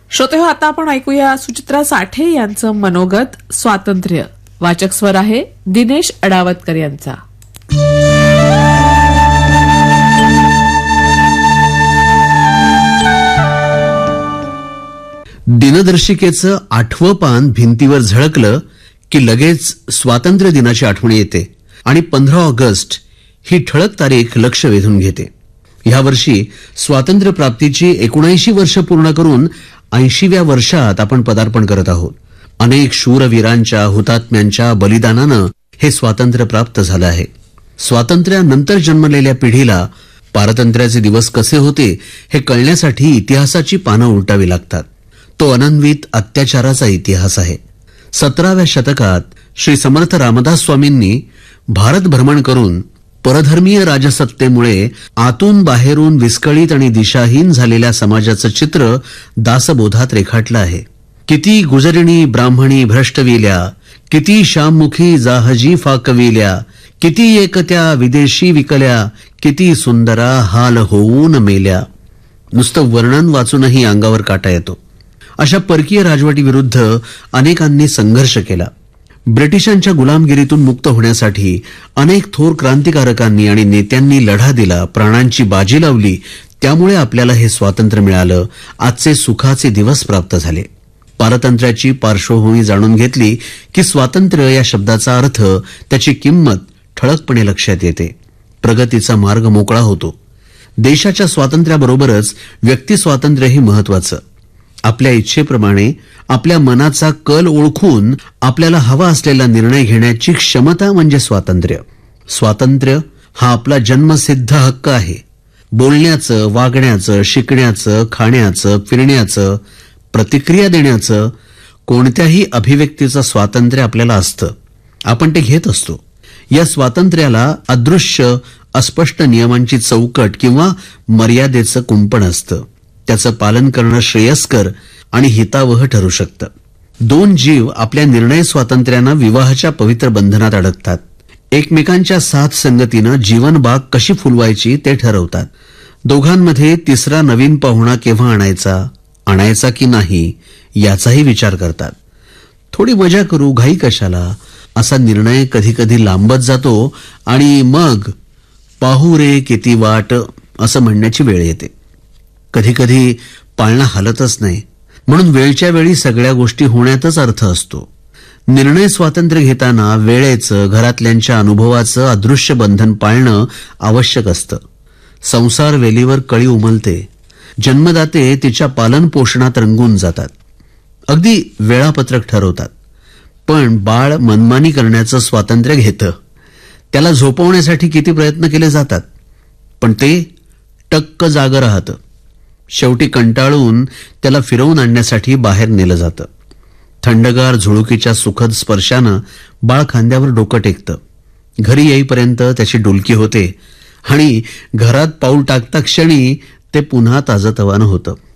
श्रोते हो, आता आपण ऐकूया सुचित्रा साठे यांचं मनोगत स्वातंत्र्य. वाचक स्वर आहे दिनेश अडावतकर यांचा. दिनदर्शिकेचं 8वं पान भिंतीवर झळकलं की लगेच स्वातंत्र्य दिनाची आठवण येते आणि 15 ऑगस्ट ही ठळक तारीख लक्ष वेधून घेते. यावर्षी स्वातंत्र्य प्राप्तीची 79 वर्ष पूर्ण करून 80व्या वर्षात आपण पदार्पण करत आहोत. अनेक शूरवीरांच्या हुतात्म्यांच्या बलिदानानं हे स्वातंत्र्य प्राप्त झालं आहे. स्वातंत्र्यानंतर जन्मलेल्या पिढीला पारतंत्र्याचे दिवस कसे होते हे कळण्यासाठी इतिहासाची पानं उलटावी लागतात. तो अनन्वित अत्याचाराचा इतिहास आहे. 17व्या शतकात श्री समर्थ रामदास स्वामींनी भारत भ्रमण करून परधर्मीय राजसत्तेमुळे आतून बाहेरून विस्कळीत आणि दिशाहीन झालेल्या समाजाचं चित्र दासबोधात रेखाटलं आहे. किती गुजरिणी ब्राह्मणी भ्रष्टविल्या, किती श्याममुखी जाहजी फाकविल्या, किती एकत्या विदेशी विकल्या, किती सुंदरा हाल होऊन मेल्या. नुसतं वर्णन वाचूनही अंगावर काटा येतो. अशा परकीय राजवटीविरुद्ध अनेकांनी संघर्ष केला. ब्रिटिशांच्या गुलामगिरीतून मुक्त होण्यासाठी अनेक थोर क्रांतिकारकांनी आणि नेत्यांनी लढा दिला, प्राणांची बाजी लावली. त्यामुळे आपल्याला हे स्वातंत्र्य मिळालं. आजचे सुखाचे दिवस प्राप्त झाले. पारतंत्र्याची पार्श्वभूमी जाणून घेतली की स्वातंत्र्य या शब्दाचा अर्थ, त्याची किंमत ठळकपणे लक्षात येते. प्रगतीचा मार्ग मोकळा होतो. देशाच्या स्वातंत्र्याबरोबरच व्यक्ती स्वातंत्र्यही महत्वाचं. आपल्या इच्छेप्रमाणे आपल्या मनाचा कल ओळखून आपल्याला हवा असलेला निर्णय घेण्याची क्षमता म्हणजे स्वातंत्र्य. स्वातंत्र्य हा आपला जन्मसिद्ध हक्क आहे. बोलण्याचं, वागण्याचं, शिकण्याचं, खाण्याचं, फिरण्याचं, प्रतिक्रिया देण्याचं, कोणत्याही अभिव्यक्तीचं स्वातंत्र्य आपल्याला असतं. आपण ते घेत असतो. या स्वातंत्र्याला अदृश्य अस्पष्ट नियमांची चौकट किंवा मर्यादेचं कुंपण असतं. त्याचं पालन करणं श्रेयस्कर आणि हितावह ठरू शकतं. 2 जीव आपल्या निर्णय स्वातंत्र्यानं विवाहाच्या पवित्र बंधनात अडकतात. एकमेकांच्या साथ संगतीनं जीवन बाग कशी फुलवायची ते ठरवतात. दोघांमध्ये तिसरा नवीन पाहुणा केव्हा आणायचा की नाही याचाही विचार करतात. थोडी मजा करू, घाई कशाला, असा निर्णय कधी कधी लांबत जातो आणि मग पाहू रे किती वाट असं म्हणण्याची वेळ येते. कधी कधी पाळणा हलतच नाही. म्हणून वेळच्या वेळी सगळ्या गोष्टी होण्यातच अर्थ असतो. निर्णय स्वातंत्र्य घेताना वेळेचं, घरातल्यांच्या अनुभवाचं अदृश्य बंधन पाळणं आवश्यक असतं. संसार वेलीवर कळी उमलते. जन्मदाते तिच्या पालन पोषणात रंगून जातात. अगदी वेळापत्रक ठरवतात. पण बाळ मनमानी करण्याचं स्वातंत्र्य घेतं. त्याला झोपवण्यासाठी किती प्रयत्न केले जातात, पण ते टक्क जागं राहतं. शेवटी कंटाळून त्याला फिरवून आणण्यासाठी बाहेर नेलं जातं. थंडगार झुळुकीच्या सुखद स्पर्शानं बाळ खांद्यावर डोकं टेकतं. घरी येईपर्यंत त्याची डुलकी होते आणि घरात पाऊल टाकता क्षणी ते पुन्हा ताजतवानं होतं.